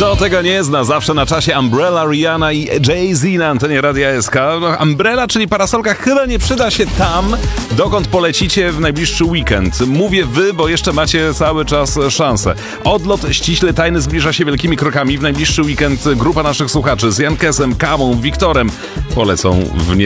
Kto tego nie zna, zawsze na czasie Umbrella, Rihanna i Jay-Z na antenie Radia SK. Umbrella, czyli parasolka, chyba nie przyda się tam, dokąd polecicie w najbliższy weekend. Mówię wy, bo jeszcze macie cały czas szansę. Odlot ściśle tajny zbliża się wielkimi krokami. W najbliższy weekend grupa naszych słuchaczy z Jankesem, Kamą, Wiktorem polecą w